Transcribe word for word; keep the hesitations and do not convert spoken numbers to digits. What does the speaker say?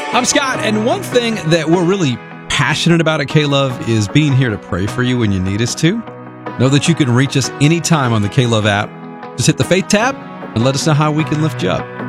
I'm Scott, and one thing that we're really passionate about at K-Love is being here to pray for you when you need us to. Know that you can reach us anytime on the K-Love app. Just hit the Faith tab and let us know how we can lift you up.